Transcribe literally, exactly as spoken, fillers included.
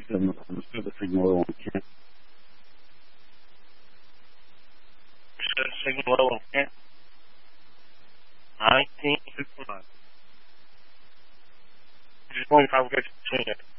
fifty-seven, let's do the signal low on Kent. Signal low on Kent. nineteen fifty-nine. Just wondering if I will get to it.